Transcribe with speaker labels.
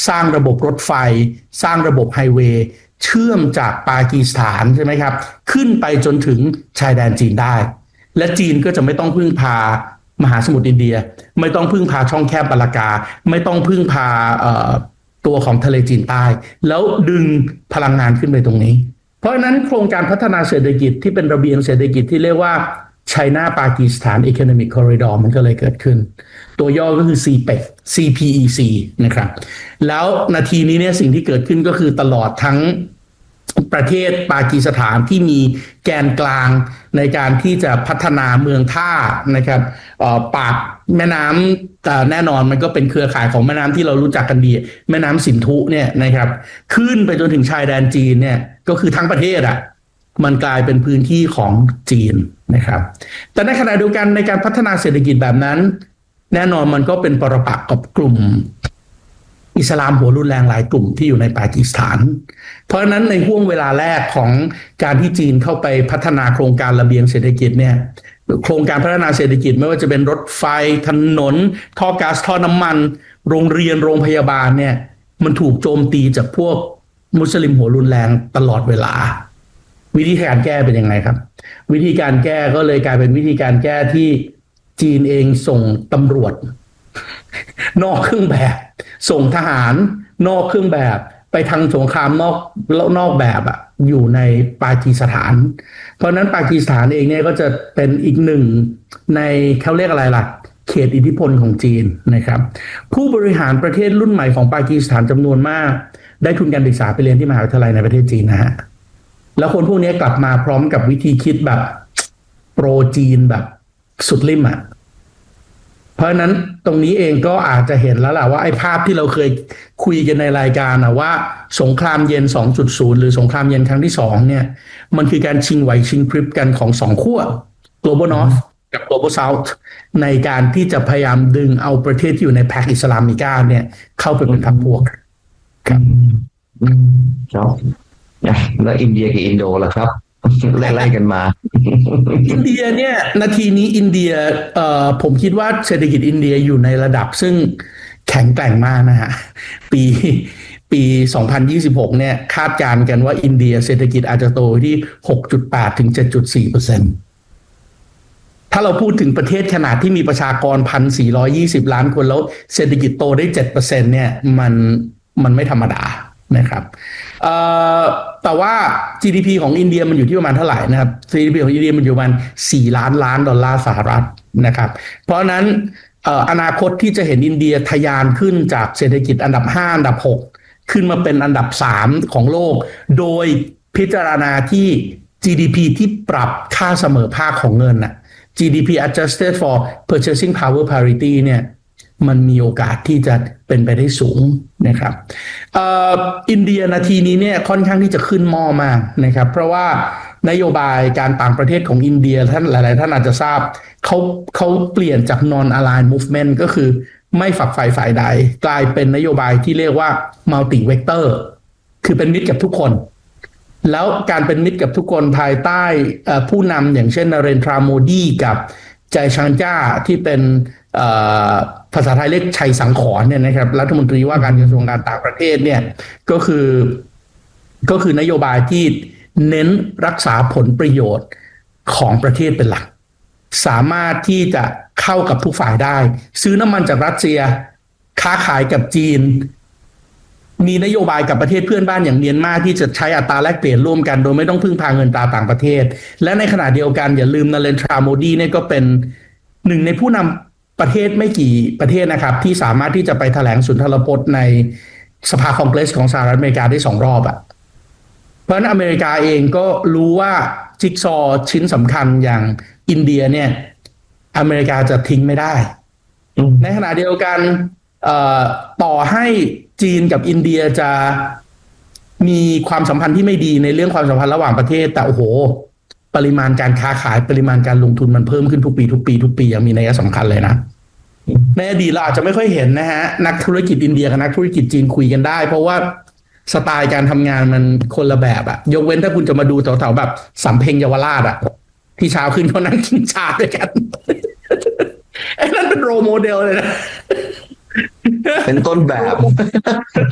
Speaker 1: สร้างระบบรถไฟสร้างระบบไฮเวย์เชื่อมจากปากีสถานใช่ไหมครับขึ้นไปจนถึงชายแดนจีนได้และจีนก็จะไม่ต้องพึ่งพามหาสมุทรอินเดียไม่ต้องพึ่งพาช่องแคบบัลกาไม่ต้องพึ่งพาตัวของทะเลจีนใต้แล้วดึงพลังงานขึ้นไปตรงนี้เพราะฉะนั้นโครงการพัฒนาเศรษฐกิจที่เป็นระเบียงเศรษฐกิจที่เรียกว่า China Pakistan Economic Corridor มันก็เลยเกิดขึ้นตัวย่อก็คือ CPEC นะครับแล้วนาทีนี้เนี่ยสิ่งที่เกิดขึ้นก็คือตลอดทั้งประเทศปากีสถานที่มีแกนกลางในการที่จะพัฒนาเมืองท่านะครับปากแม่น้ำแน่นอนมันก็เป็นเครือข่ายของแม่น้ำที่เรารู้จักกันดีแม่น้ำสินธุเนี่ยนะครับขึ้นไปจนถึงชายแดนจีนเนี่ยก็คือทั้งประเทศอ่ะมันกลายเป็นพื้นที่ของจีนนะครับแต่ในขณะเดียวกันในการพัฒนาเศรษฐกิจแบบนั้นแน่นอนมันก็เป็นปรปักษ์กับกลุ่มอิสลามหัวรุนแรงหลายกลุ่มที่อยู่ในปากีสถานเพราะฉะนั้นในห่วงเวลาแรกของการที่จีนเข้าไปพัฒนาโครงการระเบียงเศรษฐกิจเนี่ยโครงการพัฒนาเศรษฐกิจไม่ว่าจะเป็นรถไฟถนนท่อก๊าซท่อน้ำมันโรงเรียนโรงพยาบาลเนี่ยมันถูกโจมตีจากพวกมุสลิมหัวรุนแรงตลอดเวลาวิธีการแก้เป็นยังไงครับวิธีการแก้ก็เลยกลายเป็นวิธีการแก้ที่จีนเองส่งตำรวจนอกเครื่องแบบส่งทหารนอกเครื่องแบบไปทางสงครามนอกแบบอ่ะอยู่ในปากีสถานเพราะนั้นปากีสถานเองเนี่ยก็จะเป็นอีกหนึ่งในเขาเรียกอะไรล่ะเขตอิทธิพลของจีนนะครับผู้บริหารประเทศรุ่นใหม่ของปากีสถานจำนวนมากได้ทุนการศึกษาไปเรียนที่มหาวิทยาลัยในประเทศจีนนะฮะแล้วคนพวกนี้กลับมาพร้อมกับวิธีคิดแบบโปรจีนแบบสุดลิ่มอ่ะเพราะฉะนั้นตรงนี้เองก็อาจจะเห็นแล้วล่ะว่าไอ้ภาพที่เราเคยคุยกันในรายการนะว่าสงครามเย็น 2.0 หรือสงครามเย็นครั้งที่2เนี่ยมันคือการชิงไหวชิงพริบกันของ2ขั้ว Global North กับ Global South ในการที่จะพยายามดึงเอาประเทศที่อยู่ในแพคอิสลามิกาเนี่ยเข้าไปเป็นพรรคพวก
Speaker 2: ครับแล้วอินเดียกับอินโดล่ะครับไล่กันมา
Speaker 1: อินเดียเนี่ยนาทีนี้อินเดียผมคิดว่าเศรษฐกิจอินเดียอยู่ในระดับซึ่งแข็งแกร่งมากนะฮะปี 2026 เนี่ยคาดการณ์กันว่าอินเดียเศรษฐกิจอาจจะโตที่ 6.8 ถึง 7.4%ถ้าเราพูดถึงประเทศขนาดที่มีประชากร 1,420 ล้านคนแล้วเศรษฐกิจโตได้ 7% เนี่ยมันไม่ธรรมดานะครับแต่ว่า GDP ของอินเดียมันอยู่ที่ประมาณเท่าไหร่นะครับ GDP ของอินเดียมันอยู่ประมาณ4 ล้านล้านดอลลาร์สหรัฐนะครับเพราะนั้นอนาคตที่จะเห็นอินเดียทะยานขึ้นจากเศรษฐกิจอันดับ5อันดับ6ขึ้นมาเป็นอันดับ3ของโลกโดยพิจารณาที่ GDP ที่ปรับค่าเสมอภาคของเงินน่ะ GDP adjusted for purchasing power parity เนี่ยมันมีโอกาสที่จะเป็นไปได้สูงนะครับอินเดียนาทีนี้เนี่ยค่อนข้างที่จะขึ้นหม้อมากนะครับเพราะว่านโยบายการต่างประเทศของอินเดียท่านหลายๆท่านอาจจะทราบเขาเปลี่ยนจาก non aligned movement ก็คือไม่ฝักใฝ่ฝ่ายใดกลายเป็นนโยบายที่เรียกว่า multi vector คือเป็นมิตรกับทุกคนแล้วการเป็นมิตรกับทุกคนภายใต้ผู้นำอย่างเช่นนเรนทราโมดีกับใจชังจ้าที่เป็นภาษาไทยเรียกชัยสังขรณ์เนี่ยนะครับรัฐมนตรีว่าการกระทรวงการต่างประเทศเนี่ยก็คือนโยบายที่เน้นรักษาผลประโยชน์ของประเทศเป็นหลักสามารถที่จะเข้ากับทุกฝ่ายได้ซื้อน้ำมันจากรัสเซียค้าขายกับจีนมีนโยบายกับประเทศเพื่อนบ้านอย่างเมียนมาที่จะใช้อัตราแลกเปลี่ยนร่วมกันโดยไม่ต้องพึ่งพาเงินตราต่างประเทศและในขณะเดียวกันอย่าลืมนเรนทราโมดีเนี่ยก็เป็นหนึ่งในผู้นำประเทศไม่กี่ประเทศนะครับที่สามารถที่จะไปแถลงสุนทรพจน์ในสภาคองเกรสของสหรัฐอเมริกาได้2 รอบอ่ะเพราะฉะนั้นอเมริกาเองก็รู้ว่าจิ๊กซอว์ชิ้นสำคัญอย่างอินเดียเนี่ยอเมริกาจะทิ้งไม่ได้ในขณะเดียวกันต่อให้จีนกับอินเดียจะมีความสัมพันธ์ที่ไม่ดีในเรื่องความสัมพันธ์ระหว่างประเทศแต่โอ้โหปริมาณการค้าขายปริมาณการลงทุนมันเพิ่มขึ้นทุกปีอย่างมีนัยสำคัญเลยนะในอดีตเราอาจจะไม่ค่อยเห็นนะฮะนักธุรกิจอินเดียกับนักธุรกิจจีนคุยกันได้เพราะว่าสไตล์การทำงานมันคนละแบบอะยกเว้นถ้าคุณจะมาดูแถวๆแบบสำเพ็งเยาวราชอะที่เช้าขึ้นเขานั่งกินชาด้วยกันไอ้นั่นเป็นโรโมเดลเลยนะ
Speaker 2: เป็นต้นแบบ